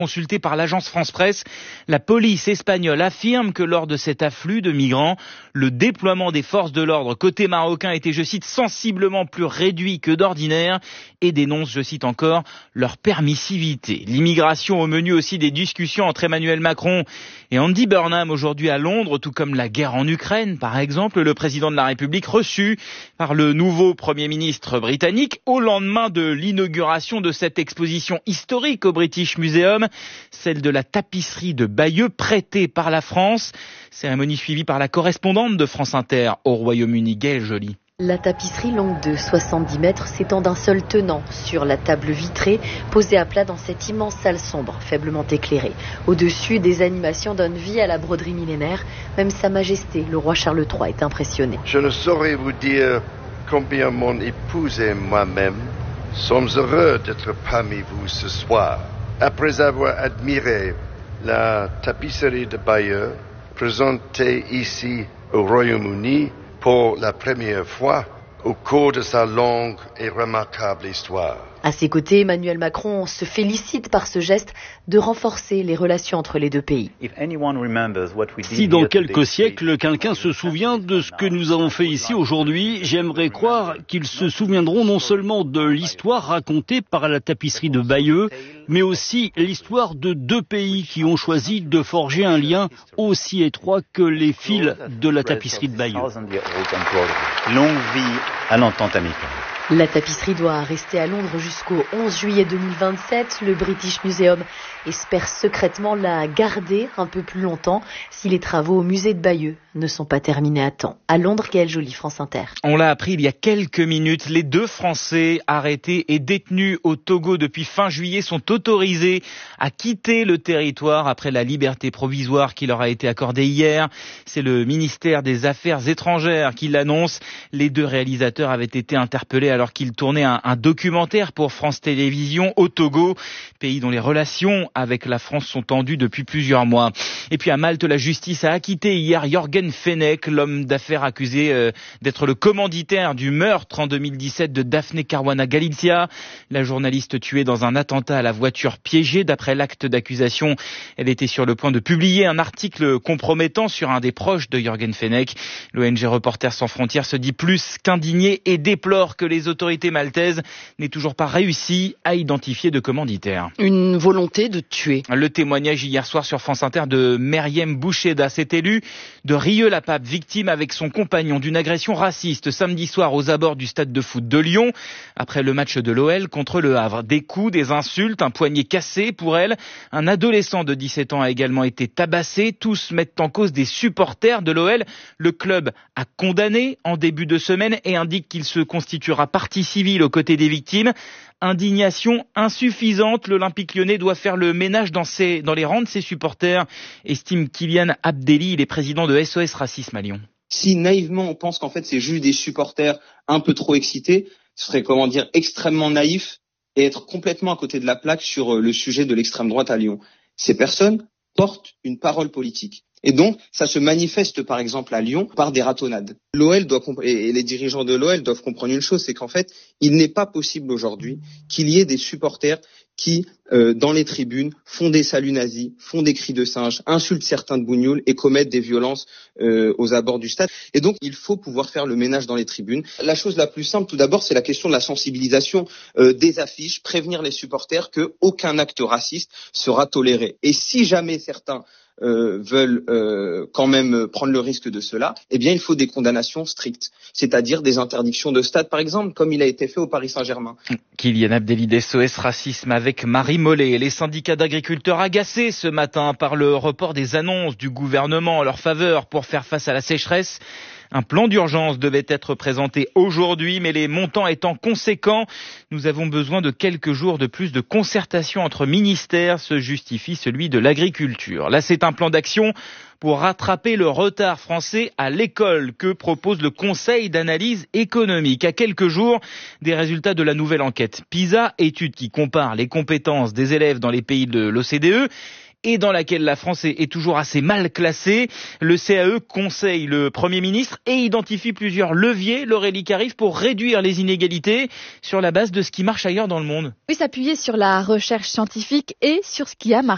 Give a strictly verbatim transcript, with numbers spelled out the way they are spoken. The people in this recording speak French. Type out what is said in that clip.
Consulté par l'agence France Presse, la police espagnole affirme que lors de cet afflux de migrants, le déploiement des forces de l'ordre côté marocain était, je cite, sensiblement plus réduit que d'ordinaire et dénonce, je cite encore, leur permissivité. L'immigration au menu aussi des discussions entre Emmanuel Macron et Andy Burnham aujourd'hui à Londres, tout comme la guerre en Ukraine, par exemple, le président de la République reçu par le nouveau Premier ministre britannique au lendemain de l'inauguration de cette exposition historique au British Museum, celle de la tapisserie de Bayeux prêtée par la France. Cérémonie suivie par la correspondante de France Inter au Royaume-Uni, Gaëlle Joly. La tapisserie longue de soixante-dix mètres s'étend d'un seul tenant sur la table vitrée posée à plat dans cette immense salle sombre, faiblement éclairée. Au-dessus, des animations donnent vie à la broderie millénaire. Même Sa Majesté, le roi Charles trois, est impressionné. Je ne saurais vous dire combien mon épouse et moi-même sommes heureux d'être parmi vous ce soir. Après avoir admiré la tapisserie de Bayeux, présentée ici au Royaume-Uni pour la première fois au cours de sa longue et remarquable histoire. À ses côtés, Emmanuel Macron se félicite par ce geste de renforcer les relations entre les deux pays. Si dans quelques siècles, quelqu'un se souvient de ce que nous avons fait ici aujourd'hui, j'aimerais croire qu'ils se souviendront non seulement de l'histoire racontée par la tapisserie de Bayeux, mais aussi l'histoire de deux pays qui ont choisi de forger un lien aussi étroit que les fils de la tapisserie de Bayeux. Longue vie à l'entente amicale. La tapisserie doit rester à Londres jusqu'au onze juillet deux mille vingt-sept. Le British Museum espère secrètement la garder un peu plus longtemps si les travaux au musée de Bayeux ne sont pas terminés à temps. À Londres, Gaëlle Joly, France Inter. On l'a appris il y a quelques minutes, les deux Français arrêtés et détenus au Togo depuis fin juillet sont autorisés à quitter le territoire après la liberté provisoire qui leur a été accordée hier. C'est le ministère des Affaires étrangères qui l'annonce. Les deux réalisateurs avaient été interpellés alors qu'ils tournaient un, un documentaire pour France Télévisions au Togo, pays dont les relations avec la France sont tendues depuis plusieurs mois. Et puis à Malte, la justice a acquitté hier Jürgen Fenech, l'homme d'affaires accusé euh, d'être le commanditaire du meurtre en deux mille dix-sept de Daphne Caruana Galizia, la journaliste tuée dans un attentat à la voiture piégée. D'après l'acte d'accusation, elle était sur le point de publier un article compromettant sur un des proches de Jürgen Fenech. L'O N G Reporters sans frontières se dit plus qu'indigné et déplore que les autorités maltaises n'aient toujours pas réussi à identifier de commanditaire. Une volonté de tuer. Le témoignage hier soir sur France Inter de Meriem Boucheda, cet élu de Rieux-la-Pape, victime avec son compagnon d'une agression raciste samedi soir aux abords du stade de foot de Lyon, après le match de l'O L contre le Havre. Des coups, des insultes, un poignet cassé pour elle. Un adolescent de dix-sept ans a également été tabassé. Tous mettent en cause des supporters de l'O L. Le club a condamné en début de semaine et indique qu'il se constituera partie civile aux côtés des victimes. Indignation insuffisante, l'Olympique lyonnais doit faire le ménage dans, ses, dans les rangs de ses supporters, estime Kylian Abdelli, il est président de S O S Racisme à Lyon. Si naïvement on pense qu'en fait c'est juste des supporters un peu trop excités, ce serait comment dire extrêmement naïf et être complètement à côté de la plaque sur le sujet de l'extrême droite à Lyon. Ces personnes portent une parole politique. Et donc, ça se manifeste par exemple à Lyon par des ratonnades. L'O L doit comp- et les dirigeants de l'O L doivent comprendre une chose, c'est qu'en fait, il n'est pas possible aujourd'hui qu'il y ait des supporters qui, euh, dans les tribunes, font des saluts nazis, font des cris de singe, insultent certains de Bougnoul et commettent des violences euh, aux abords du stade. Et donc, il faut pouvoir faire le ménage dans les tribunes. La chose la plus simple, tout d'abord, c'est la question de la sensibilisation euh, des affiches, prévenir les supporters qu'aucun acte raciste sera toléré. Et si jamais certains Euh, veulent euh, quand même prendre le risque de cela, eh bien il faut des condamnations strictes, c'est-à-dire des interdictions de stade par exemple, comme il a été fait au Paris Saint-Germain. Kylian Abdelli d'S O S Racisme avec Marie Mollet. Les syndicats d'agriculteurs agacés ce matin par le report des annonces du gouvernement en leur faveur pour faire face à la sécheresse. Un plan d'urgence devait être présenté aujourd'hui, mais les montants étant conséquents, nous avons besoin de quelques jours de plus de concertation entre ministères, se justifie celui de l'agriculture. Là, c'est un plan d'action pour rattraper le retard français à l'école que propose le Conseil d'analyse économique. À quelques jours des résultats de la nouvelle enquête PISA, étude qui compare les compétences des élèves dans les pays de l'O C D E, et dans laquelle la France est toujours assez mal classée. Le C A E conseille le Premier ministre et identifie plusieurs leviers, Laurélie Carif, pour réduire les inégalités sur la base de ce qui marche ailleurs dans le monde. Oui, s'appuyer sur la recherche scientifique et sur ce qui a marché.